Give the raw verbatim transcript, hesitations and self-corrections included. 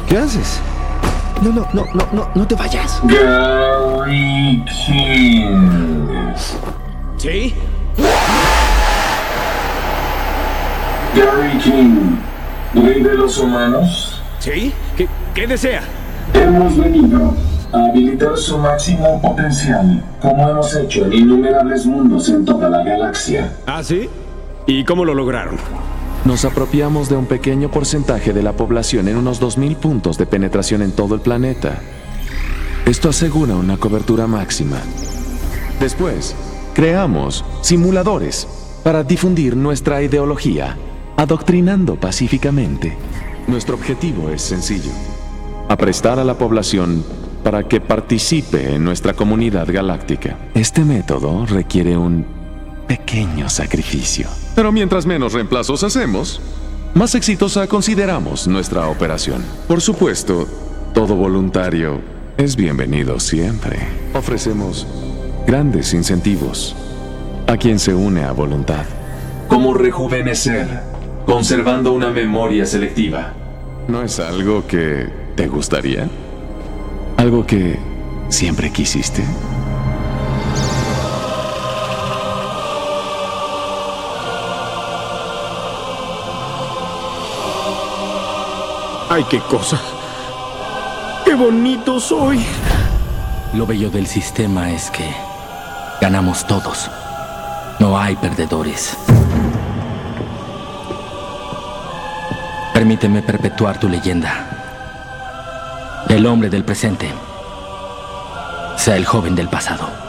¿Qué haces? No, no, no, no, no, no te vayas. Gary King. ¿Sí? Gary King, rey de los humanos. ¿Sí? ¿Qué, qué desea? Hemos venido a habilitar su máximo potencial, como hemos hecho en innumerables mundos en toda la galaxia. ¿Ah, sí? ¿Y cómo lo lograron? Nos apropiamos de un pequeño porcentaje de la población en unos dos mil puntos de penetración en todo el planeta. Esto asegura una cobertura máxima. Después, creamos simuladores para difundir nuestra ideología, adoctrinando pacíficamente. Nuestro objetivo es sencillo: aprestar a la población para que participe en nuestra comunidad galáctica. Este método requiere un pequeño sacrificio. Pero mientras menos reemplazos hacemos, más exitosa consideramos nuestra operación. Por supuesto, todo voluntario es bienvenido siempre. Ofrecemos grandes incentivos a quien se une a voluntad. Como rejuvenecer, conservando una memoria selectiva. ¿No es algo que te gustaría? ¿Algo que siempre quisiste? ¡Ay, qué cosa! ¡Qué bonito soy! Lo bello del sistema es que ganamos todos. No hay perdedores. Permíteme perpetuar tu leyenda. El hombre del presente sea el joven del pasado.